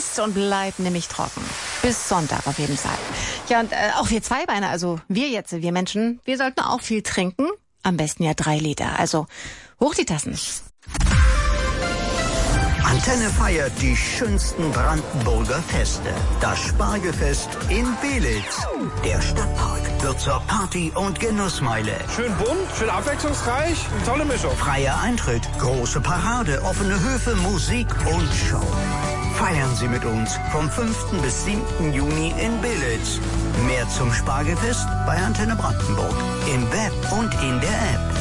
ist und bleibt nämlich trocken. Bis Sonntag auf jeden Fall. Ja, und auch wir Zweibeiner, also wir Menschen, wir sollten auch viel trinken. Am besten ja 3 Liter. Also hoch die Tassen. Antenne feiert die schönsten Brandenburger Feste. Das Spargelfest in Belitz. Der Stadtpark wird zur Party- und Genussmeile. Schön bunt, schön abwechslungsreich, eine tolle Mischung. Freier Eintritt, große Parade, offene Höfe, Musik und Show. Feiern Sie mit uns vom 5. bis 7. Juni in Belitz. Mehr zum Spargelfest bei Antenne Brandenburg. Im Web und in der App.